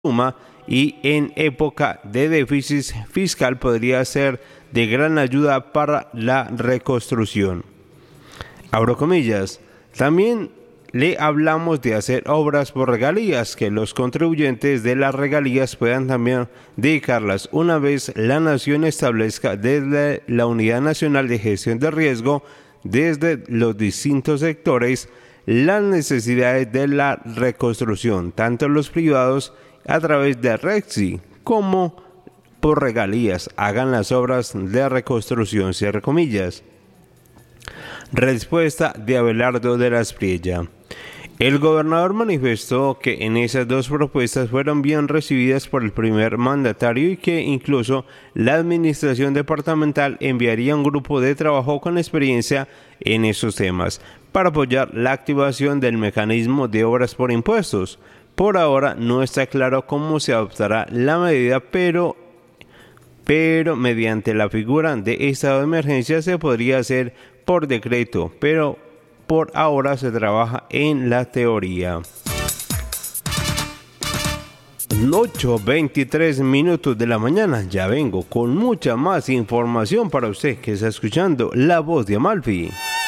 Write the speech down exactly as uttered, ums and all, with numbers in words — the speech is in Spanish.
suma y en época de déficit fiscal podría ser de gran ayuda para la reconstrucción. Abro comillas. También le hablamos de hacer obras por regalías, que los contribuyentes de las regalías puedan también dedicarlas una vez la nación establezca desde la Unidad Nacional de Gestión de Riesgo, desde los distintos sectores, las necesidades de la reconstrucción, tanto los privados a través de REXI como por regalías, hagan las obras de reconstrucción, cierre comillas. Respuesta de Abelardo de la Espriella. El gobernador manifestó que en esas dos propuestas fueron bien recibidas por el primer mandatario y que incluso la administración departamental enviaría un grupo de trabajo con experiencia en esos temas para apoyar la activación del mecanismo de obras por impuestos. Por ahora no está claro cómo se adoptará la medida, pero, pero mediante la figura de estado de emergencia se podría hacer por decreto, pero por ahora se trabaja en la teoría. ocho veintitrés minutos de la mañana, ya vengo con mucha más información para usted que está escuchando La Voz de Amalfi.